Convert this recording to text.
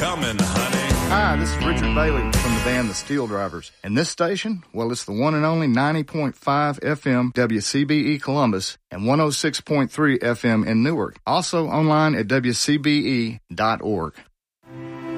coming, honey. Hi, this is Richard Bailey from the band The Steel Drivers. And this station, well, it's the one and only 90.5 FM WCBE Columbus and 106.3 FM in Newark. Also online at WCBE.org.